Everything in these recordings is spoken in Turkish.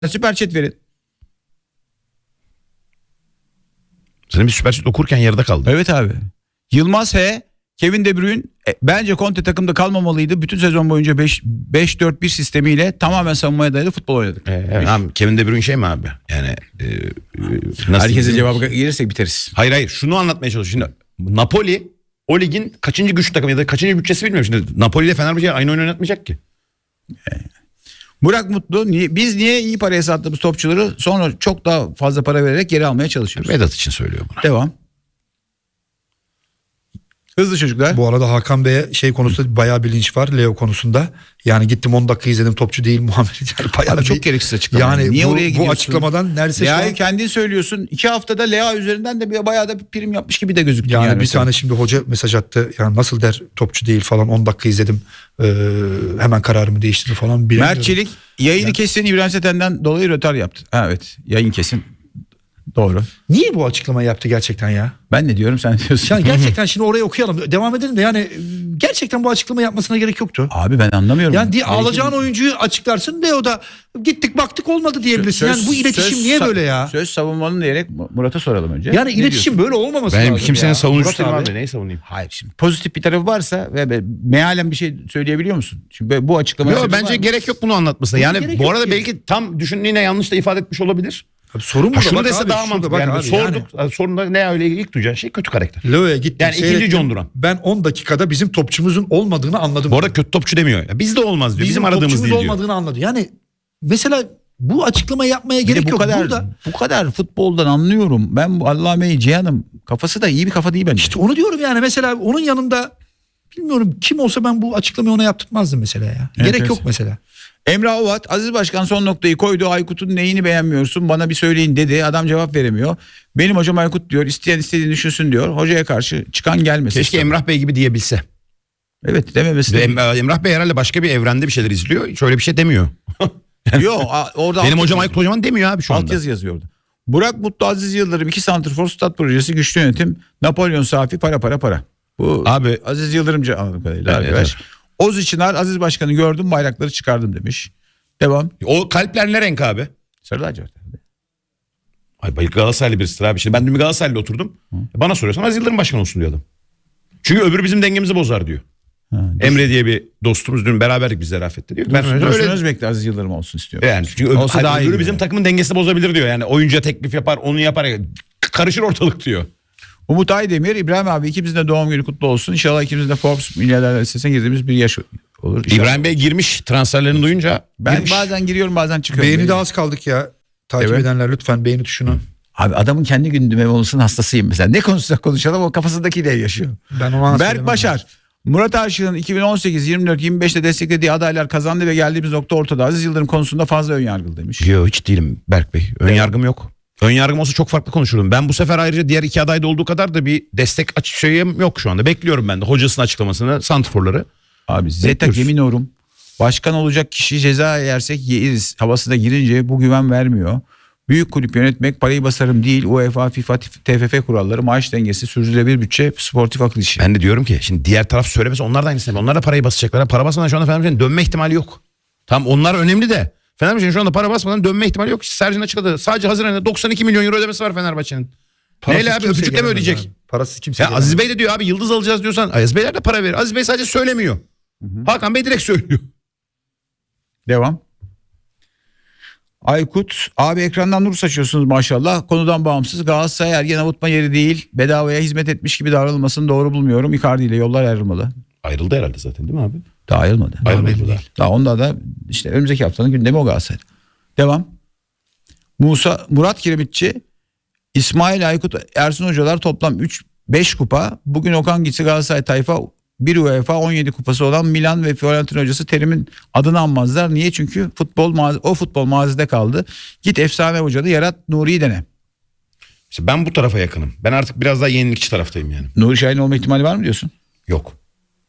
Süper chat verin. Senin bir süper chat okurken yarıda kaldı. Evet abi. Yılmaz H. Kevin De Bruyne bence Conte takımda kalmamalıydı. Bütün sezon boyunca 5-4-1 sistemiyle tamamen savunmaya dayalı futbol oynadık. Evet, abi, Kevin De Bruyne şey mi abi? Yani herkese cevabı gelirsek biteriz. Hayır şunu anlatmaya çalışıyorum. Şimdi Napoli o ligin kaçıncı güçlü takımı ya da kaçıncı bütçesi bilmiyorum. Şimdi Napoli ile Fenerbahçe aynı oyun oynatmayacak ki. Burak Mutlu, biz niye iyi paraya sattığımız topçuları sonra çok daha fazla para vererek geri almaya çalışıyoruz? Vedat için söylüyor bunu. Devam. Hızlı çocuklar. Bu arada Hakan Bey'e şey konusunda bayağı bilinç var Leo konusunda. Yani gittim 10 dakika izledim, topçu değil Muhammed. Yani bayağı çok gereksiz açıklama. Yani niye oraya gidiyorsun? Bu açıklamadan neredeyse Lea'yı kendin söylüyorsun. 2 haftada Lea üzerinden de bayağı da bir prim yapmış gibi de gözüktü. Yani bir mesela. tane şimdi hoca mesaj attı. Yani nasıl der topçu değil falan, 10 dakika izledim. Hemen kararımı değiştirdi falan. Mert Çelik yayını kesin İbrahim Seten'den dolayı rötar yaptı. Ha, evet, yayın kesin. Doğru. Niye bu açıklamayı yaptı gerçekten ya? Ben ne diyorum, sen diyorsun. Yani gerçekten şimdi oraya okuyalım. Devam edelim de yani gerçekten bu açıklama yapmasına gerek yoktu. Abi ben anlamıyorum. Yani alacağın oyuncuyu açıklarsın. Leo da gittik baktık olmadı diyebilirsin. Yani bu iletişim niye böyle ya? Söz savunmanın diyerek Murat'a soralım önce. Yani iletişim böyle olmaması lazım. Ben kimsenin savunucusu Murat değilim abi. Neyi savunayım? Hayır, şimdi pozitif bir tarafı varsa ve mealen bir şey söyleyebiliyor musun? Şimdi bu açıklama. Yok, bence gerek yok bunu anlatmasına. Yani gerek bu yok arada ki. belki tam düşündüğüne yanlış da ifade etmiş olabilir. Abi sorun burada. Şunu Bak dese abi, daha şurada mantıklı. bak Yani abi, sorduk. Sorunda ne öyle ilk duyacağın şey kötü karakter. Leo'ya gittim. Yani ikinci John Duran. Ben 10 dakikada bizim topçumuzun olmadığını anladım. Bu arada kötü topçu demiyor. Ya bizde olmaz diyor. Bizim aradığımız topçumuz değil diyor. olmadığını anladı. Yani mesela bu açıklama yapmaya gerek yok. Bu kadar futboldan anlıyorum. Ben bu Allame Cihan'ım kafası da iyi bir kafa değil bence. İşte onu diyorum yani, mesela onun yanında bilmiyorum kim olsa ben bu açıklamayı ona yaptırmazdım mesela ya. Evet, Gerek yok mesela. Emrah Ovat, Aziz Başkan son noktayı koydu. Aykut'un neyini beğenmiyorsun bana bir söyleyin dedi. Adam cevap veremiyor. Benim hocam Aykut diyor. İsteyen istediğini düşünsün diyor. Hocaya karşı çıkan gelmesin. Keşke Emrah Bey gibi diyebilse. Evet, dememesi de. Emrah Bey herhalde başka bir evrende bir şeyler izliyor. Şöyle bir şey demiyor. Yok, orada Benim hocam Aykut Kocaman demiyor abi şu anda. Altyazı yazıyordu. Burak Mutlu, Aziz Yıldırım 2 santrfor stat projesi, güçlü yönetim, Napolyon Safi, para. Bu Abi Aziz Yıldırımcı anladığım kadarıyla Evet, arkadaş. Oz Çınar, Aziz Başkan'ı gördüm, bayrakları çıkardım demiş. Devam. o kalpler ne renk abi? Sarı lacivert. Ay bayık Galatasaraylı birisidir abi. Şimdi ben dün bir Galatasaraylı oturdum. Bana soruyorsan Aziz Yıldırım başkan olsun diyor adam. Çünkü öbürü bizim dengemizi bozar diyor. Emre diye bir dostumuz dün beraberdik biz Zarafet'te diyor. Ben Dursun öyle Özbek de Aziz Yıldırım olsun istiyor. yani çünkü Olsa daha iyi öbürü diyor. bizim takımın dengesini bozabilir diyor. Yani oyuncuya teklif yapar, onu yapar. Karışır ortalık diyor. Umut Aydemir, İbrahim abi ikimizin de doğum günü kutlu olsun. İnşallah ikimizin de Forbes milyarder listesine girdiğimiz bir yaş olur. İnşallah. İbrahim Bey girmiş, transferlerini duyunca Ben girmiş. bazen giriyorum bazen çıkıyorum. Beğeni de az kaldık ya. Takip Evet. edenler lütfen beğeni tuşunu. Abi adamın kendi gündemi olsun hastasıyım mesela. Ne konuşsak konuşalım o kafasındakiyle yaşıyor. Ben ona Berk Başar. Murat Aşık'ın 2018, 24, 25'te desteklediği adaylar kazandı ve geldiğimiz nokta ortada. Aziz Yıldırım konusunda fazla önyargılı demiş. Yok hiç değilim Berk Bey. Ön yargım yok. Ön yargım olsa çok farklı konuşurum. Ben bu sefer ayrıca diğer iki adayda olduğu kadar da bir destek açık şeyim yok şu anda. Bekliyorum ben de hocasının açıklamasını, santrforları. Abi Zeta Bekliyoruz. Geminorum. Başkan olacak kişi ceza yersek yeriz havasına girince bu güven vermiyor. Büyük kulüp yönetmek parayı basarım değil. UEFA, FIFA, TFF kuralları, maaş dengesi, sürdürülebilir bütçe, sportif akıl işi. Ben de diyorum ki şimdi diğer taraf söylemese onlar da aynısını yapıyor. Onlar da parayı basacaklar. Para basmadan şu anda Fenerbahçe'nin dönme ihtimali yok. Tamam onlar önemli de. Fenerbahçe'nin şu anda para basmadan dönme ihtimali yok. Sercan açıkladı. Sadece Haziran'da 92 milyon euro ödemesi var Fenerbahçe'nin. Neyle abi öpücükle mi ödeyecek? Parasız kimse. Ya Aziz Bey de diyor abi yıldız alacağız diyorsan Aziz Beyler de para verir. Aziz Bey sadece söylemiyor. Hakan Bey direkt söylüyor. Devam. Aykut abi ekrandan nur saçıyorsunuz maşallah. Konudan bağımsız. Galatasaray ergen avutma yeri değil. Bedavaya hizmet etmiş gibi davranılmasını doğru bulmuyorum. Icardi ile yollar ayrılmalı. Ayrıldı herhalde zaten değil mi abi? Daha ayrılmadı. Ayrılmadı Daha daha. değil. Daha onda da işte önümüzdeki haftanın gündemi o Galatasaray'da. Devam. Murat Kiremitçi, İsmail Aykut, Ersun Hocalar toplam 5 kupa. Bugün Okan gitse Galatasaray tayfa 1 UEFA 17 kupası olan Milan ve Fiorentina hocası Terim'in adını anmazlar. Niye? Çünkü futbol mazide kaldı. Git efsane hocanı yarat, Nuri'yi dene. İşte ben bu tarafa yakınım. Ben artık biraz daha yenilikçi taraftayım yani. Nuri Şahin olma ihtimali var mı diyorsun? Yok.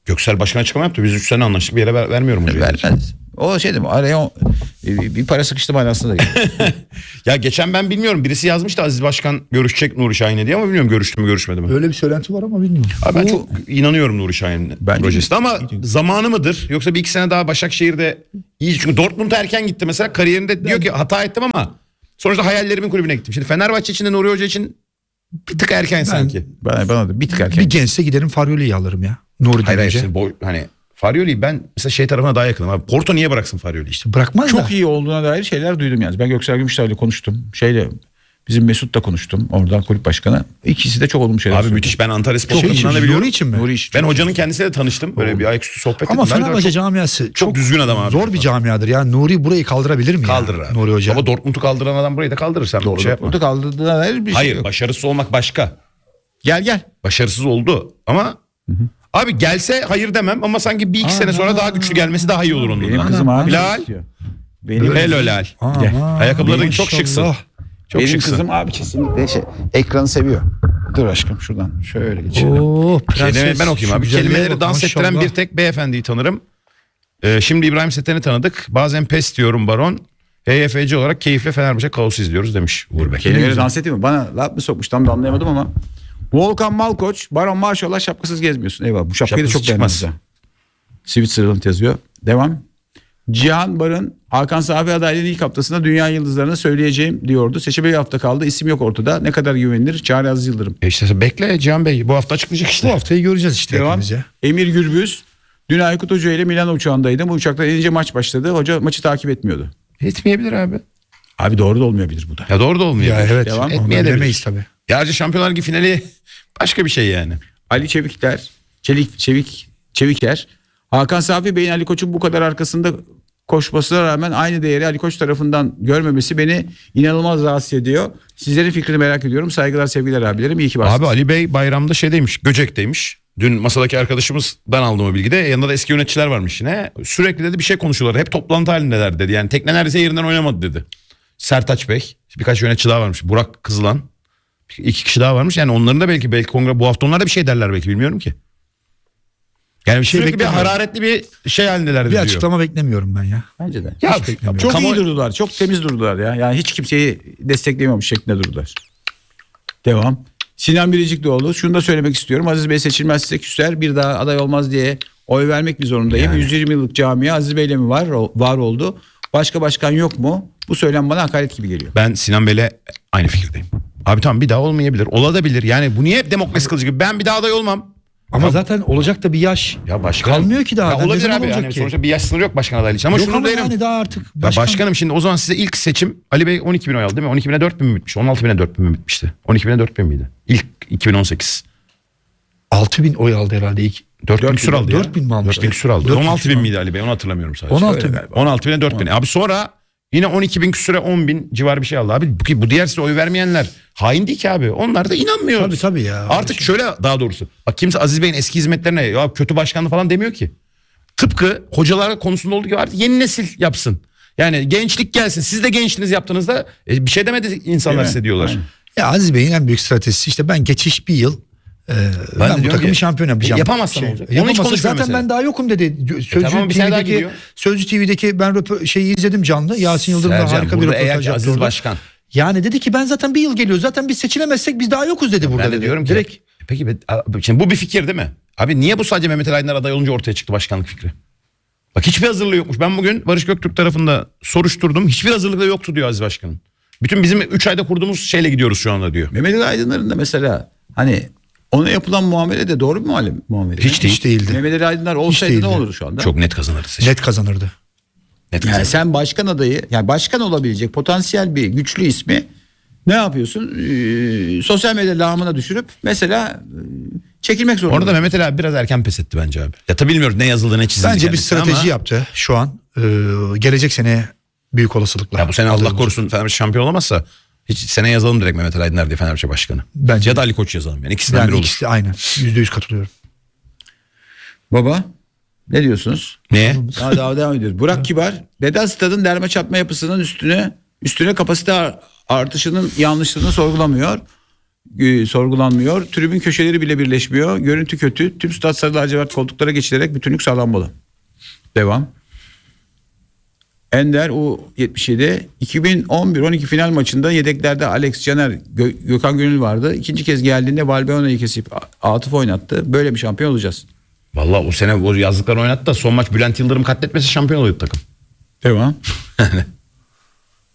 Göksel Başkan açıklama yaptı. Biz 3 sene anlaştık, bir yere vermiyorum hocaya. Vermez. O şey değil mi? Araya bir para sıkıştı manasında değil. Ya geçen ben bilmiyorum, birisi yazmıştı Aziz Başkan görüşecek Nuri Şahin'e diye, ama bilmiyorum görüştü mü görüşmedi mi. Öyle bir söylenti var ama bilmiyorum. Abi ben çok inanıyorum Nuri Şahin'in Bence projesine, ama iyi. zamanı mıdır? Yoksa bir iki sene daha Başakşehir'de iyi. Çünkü Dortmund'a erken gitti mesela, kariyerinde diyor ki hata ettim ama sonuçta hayallerimin kulübüne gittim. Şimdi Fenerbahçe için de Nuri Hoca için bir tık erken sanki. Bana da bir tık erken. Bir gençse giderim Faryoli'yi alırım ya. Nuri Hayır deyince. hani Farioli'yi ben mesela şey tarafına daha yakınım. Abi Porto niye bıraksın Farioli'yi? İşte bırakmaz da. Çok iyi olduğuna dair şeyler duydum yani. Ben Göksel Gümüşler'le konuştum. Bizim Mesut'la konuştum. Oradan kulüp başkanı. İkisi de çok olumlu şeyler Abi söyledi. müthiş, ben Antalya Spor Şey için, Kulübü'nden de biliyorum. Nuri için mi? Nuri iş. Ben hocanın kendisiyle de tanıştım. Böyle bir ayaküstü sohbet Ama ettim. Ben de Fenerbahçe çok camiası çok düzgün adam abi. zor bir camiadır ya. Nuri burayı kaldırabilir mi kaldırır ya? abi. Nuri Hoca. Ama Dortmund'u kaldıran adam burayı da kaldırır. Sen bir şey yapma. Orada kaldığına dair bir şey Hayır, yok. başarısız olmak başka. Gel. Başarısız oldu ama abi gelse hayır demem, ama sanki bir iki sene sonra daha güçlü gelmesi daha iyi olur onun. Benim kızım abi. Bilal. istiyor. Benim, Helal. Aman, Ayakkabıların çok şıksın. maşallah. Çok benim şıksın. kızım abi kesinlikle ekranı seviyor. Dur aşkım şuradan şöyle geçelim. Oo, prenses. Ben okuyayım Şu abi. güzelliğe Kelimeleri bak, dans ettiren maşallah. bir tek beyefendiyi tanırım. Şimdi İbrahim Seten'i tanıdık. Bazen pes diyorum baron. HYFC olarak keyifle Fenerbahçe kaosu izliyoruz demiş Uğur Bey. Kelimeleri dans edeyim mi? Bana laf mı sokmuş tam da anlayamadım ama. Volkan Malkoç, Baron maşallah şapkasız gezmiyorsun. Eyvah bu şapkayı da Şapkasız çok çıkmaz. beğendim. Switzerland yazıyor. Devam. Cihan Barın, Hakan Safi adaylığının ilk haftasında dünya yıldızlarını söyleyeceğim diyordu. Seçime bir hafta kaldı. İsim yok ortada. Ne kadar güvenilir? Çağrı Aziz Yıldırım. İşte bekle Cihan Bey, bu hafta açıklayacak Bu işte. haftayı göreceğiz işte Devam. hepimiz ya. Emir Gürbüz. Dün Aykut Hoca ile Milan uçağındaydım. Bu uçaktan inince maç başladı. Hoca maçı takip etmiyordu. Etmeyebilir abi. Abi doğru da olmayabilir bu da. Ya doğru da olmuyor. Ya evet. Devam. Onu Etmeyebilir. bilemeyiz tabii. Gerçi Şampiyonlar Ligi finali başka bir şey yani. Ali Çeviker. Hakan Safi Bey'in Ali Koç'un bu kadar arkasında koşmasına rağmen aynı değeri Ali Koç tarafından görmemesi beni inanılmaz rahatsız ediyor. Sizlerin fikrini merak ediyorum. Saygılar sevgiler abilerim. İyi ki varsınız. Abi Ali Bey bayramda şeydeymiş, Göcek'teymiş. Dün masadaki arkadaşımızdan aldım o bilgide. Yanında da eski yöneticiler varmış yine. Sürekli dedi bir şey konuşuyorlar. Hep toplantı halindeler dedi. Yani tekne neredeyse yerinden oynamadı dedi. Sertaç Bey. Birkaç yönetici daha varmış. Burak Kızılan. 2 kişi daha varmış. Yani onların da belki kongre bu hafta onlar da bir şey derler belki, bilmiyorum ki. Yani şey sürekli bir beklemiyorum. hararetli bir şey halindeler Bir diyor. açıklama beklemiyorum ben ya. Bence de. Ya, Çok kamu- iyi durdular. Çok temiz durdular ya. Yani hiç kimseyi desteklemiyormuş şeklinde durdular. Devam. Sinan Biriciklioğlu. Şunu da söylemek istiyorum. Aziz Bey seçilmezse küser, bir daha aday olmaz diye oy vermek mi zorundayım? Yani. 120 yıllık camia Aziz Bey'le mi var oldu? Başka başkan yok mu? Bu söylem bana hakaret gibi geliyor. Ben Sinan Bey'le aynı fikirdeyim. Abi tamam, bir daha olmayabilir. Olabilir. Yani bu niye hep demokrasi kılıcı gibi? Ben bir daha aday olmam. Ama zaten olacak da bir yaş. Ya başkanım. Kalmıyor ki daha. Ya Ne olabilir zaman abi. olacak Yani ki? sonuçta bir yaş sınırı yok başkan adaylığı için. Ama Yok şunu ama derim. yani daha artık. Ya başkanım şimdi o zaman size ilk seçim Ali Bey 12 bin oy aldı değil mi? 12 bine 4 bin mi bitmiş? 16 bine 4 bin mi bitmişti? 12 bine 4 bin miydi? İlk 2018. 6.000 oy aldı herhalde ilk. 4 bin küsur aldı ya. 4 bin mi almıştı? 4 bin küsur aldı. 4 bin 16 bin küsur miydi Ali Bey? Onu hatırlamıyorum sadece. 16 bin. 16 bine 4 bin. Abi sonra yine 12 bin küsüre 10 bin civarı bir şey aldı. Abi bu diğer size oy vermeyenler hain değil ki abi. Onlar da inanmıyor. Tabii ya. Artık şöyle, daha doğrusu. Bak kimse Aziz Bey'in eski hizmetlerine ya kötü başkanlı falan demiyor ki. Tıpkı hocalar konusunda olduğu gibi artık yeni nesil yapsın. Yani gençlik gelsin. Siz de gençliğiniz yaptığınızda bir şey demedi insanlar Değil mi? hissediyorlar. Aynen. Ya Aziz Bey'in en büyük stratejisi işte ben geçiş bir yıl ben bu diyorum takımı ki, şampiyon yapacağım. yapamazsan olacak. Onu hiç Yapamazsa konuşmuyor zaten mesela. ben daha yokum dedi. tamam, bir sene daha gidiyor. Sözcü TV'deki ben şeyi izledim canlı. Yasin Yıldırım'la Sercan, harika bir burada eğer röportaj ki yaptı Aziz orada. Başkan. Yani dedi ki ben zaten bir yıl geliyor. Zaten biz seçilemezsek biz daha yokuz dedi burada. Ben de dedi. diyorum ki Direkt peki şimdi bu bir fikir değil mi? Abi niye bu sadece Mehmet Ali Aydınlar aday olunca ortaya çıktı başkanlık fikri? Bak hiçbir hazırlığı yokmuş. Ben bugün Barış Göktürk tarafında soruşturdum. Hiçbir hazırlığı yoktu diyor Aziz Başkan'ın. Bütün bizim 3 ayda kurduğumuz şeyle gidiyoruz şu anda diyor. Mehmet Ali Aydınlar'ın da mesela hani ona yapılan muamele de doğru bir muamele. Hiç değil. hiç değildi. Mehmet Ali Aydınlar olsaydı ne değildi. olurdu şu anda? Çok net kazanırdı seçim. Net kazanırdı. Net Yani kazanırdı. sen başkan adayı, yani başkan olabilecek potansiyel bir güçlü ismi ne yapıyorsun? Sosyal medya lağımına düşürüp mesela çekilmek zorunda. Orada da Mehmet Ali abi biraz erken pes etti bence abi. Ya tabii bilmiyoruz ne yazıldı ne çizildi. Bence bir kendisi strateji ama yaptı şu an. Gelecek sene büyük olasılıkla. Ya bu sene Allah Adayımız. korusun Fenerbahçe şampiyon olamazsa hiç sene yazalım direkt Mehmet Ali Aydınlar diye Fenerbahçe başkanı. Bence Ya da Ali Koç yazalım. Yani ikisinden biri Yani olur. ikisi aynen. %100 katılıyorum. Baba ne diyorsunuz? Neye? Daha devam ediyoruz. Burak Kibar, Vedat Stad'ın derme çatma yapısının üstüne kapasite artışının yanlışlığını sorgulamıyor. sorgulanmıyor. Tribün köşeleri bile birleşmiyor. Görüntü kötü. Tüm stat sarı lacivert koltuklara geçilerek bütünlük sağlanmalı. Devam. Ender U77 2011-12 final maçında yedeklerde Alex Caner, Gökhan Gönül vardı. İkinci kez geldiğinde Valbuena'yı kesip Atıf oynattı. Böyle bir şampiyon olacağız. Vallahi o sene o yazdıklarını oynattı da son maç Bülent Yıldırım katletmesi şampiyon oluyordu takım. Devam.